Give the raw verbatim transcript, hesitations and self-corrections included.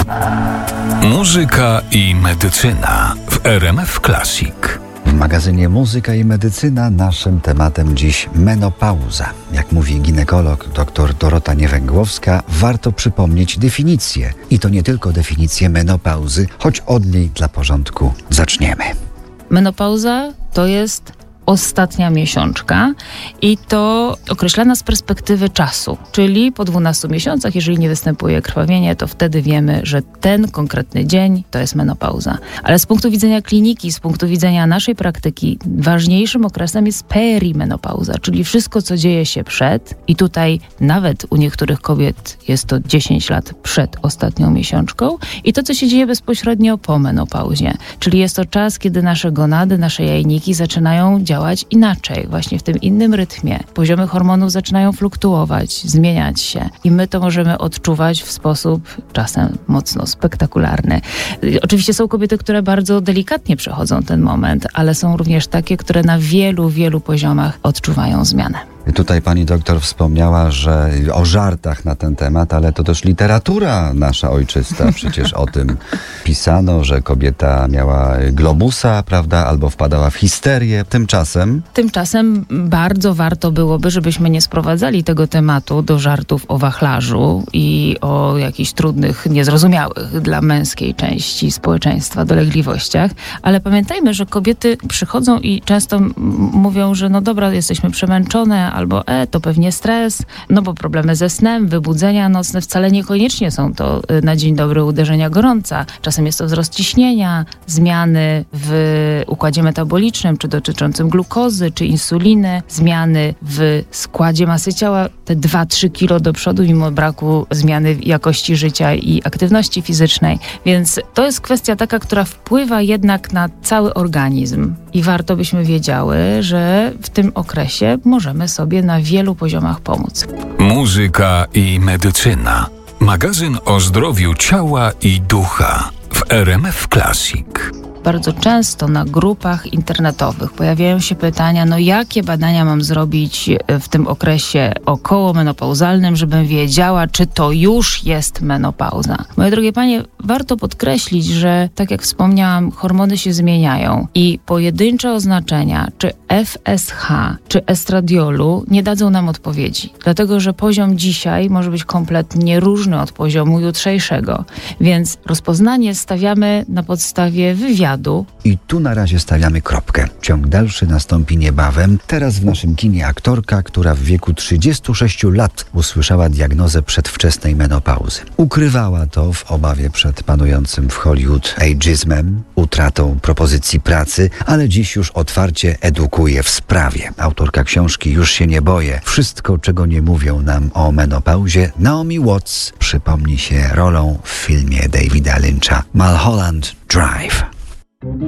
Muzyka i medycyna w R M F Classic. W magazynie Muzyka i Medycyna naszym tematem dziś menopauza. Jak mówi ginekolog dr Dorota Niewęgłowska, warto przypomnieć definicję. I to nie tylko definicję menopauzy, choć od niej dla porządku zaczniemy. Menopauza to jest ostatnia miesiączka i to określana z perspektywy czasu, czyli po dwunastu miesiącach, jeżeli nie występuje krwawienie, to wtedy wiemy, że ten konkretny dzień to jest menopauza. Ale z punktu widzenia kliniki, z punktu widzenia naszej praktyki, ważniejszym okresem jest perimenopauza, czyli wszystko, co dzieje się przed, i tutaj nawet u niektórych kobiet jest to dziesięć lat przed ostatnią miesiączką, i to, co się dzieje bezpośrednio po menopauzie, czyli jest to czas, kiedy nasze gonady, nasze jajniki zaczynają działać działać inaczej, właśnie w tym innym rytmie. Poziomy hormonów zaczynają fluktuować, zmieniać się i my to możemy odczuwać w sposób czasem mocno spektakularny. Oczywiście są kobiety, które bardzo delikatnie przechodzą ten moment, ale są również takie, które na wielu, wielu poziomach odczuwają zmianę. Tutaj pani doktor wspomniała, że o żartach na ten temat, ale to też literatura nasza ojczysta. Przecież o tym pisano, że kobieta miała globusa, prawda, albo wpadała w histerię. Tymczasem... Tymczasem bardzo warto byłoby, żebyśmy nie sprowadzali tego tematu do żartów o wachlarzu i o jakichś trudnych, niezrozumiałych dla męskiej części społeczeństwa dolegliwościach, ale pamiętajmy, że kobiety przychodzą i często m- mówią, że no dobra, jesteśmy przemęczone, albo e, to pewnie stres, no bo problemy ze snem, wybudzenia nocne, wcale niekoniecznie są to na dzień dobry uderzenia gorąca. Czasem jest to wzrost ciśnienia, zmiany w układzie metabolicznym, czy dotyczącym glukozy, czy insuliny, zmiany w składzie masy ciała, te dwa trzy kilo do przodu, mimo braku zmiany jakości życia i aktywności fizycznej. Więc to jest kwestia taka, która wpływa jednak na cały organizm i warto byśmy wiedziały, że w tym okresie możemy sobie na wielu poziomach pomóc. Muzyka i medycyna. Magazyn o zdrowiu ciała i ducha w R M F Classic. Bardzo często na grupach internetowych pojawiają się pytania, no jakie badania mam zrobić w tym okresie okołomenopauzalnym, żebym wiedziała, czy to już jest menopauza. Moje drogie panie, warto podkreślić, że tak jak wspomniałam, hormony się zmieniają i pojedyncze oznaczenia, czy F S H, czy estradiolu nie dadzą nam odpowiedzi. Dlatego, że poziom dzisiaj może być kompletnie różny od poziomu jutrzejszego. Więc rozpoznanie stawiamy na podstawie wywiadu. I tu na razie stawiamy kropkę. Ciąg dalszy nastąpi niebawem. Teraz w naszym kinie aktorka, która w wieku trzydziestu sześciu lat usłyszała diagnozę przedwczesnej menopauzy. Ukrywała to w obawie przed panującym w Hollywood ageizmem, utratą propozycji pracy, ale dziś już otwarcie edukuje w sprawie. Autorka książki Już się nie boję. Wszystko, czego nie mówią nam o menopauzie, Naomi Watts przypomni się rolą w filmie Davida Lyncha Mulholland Drive.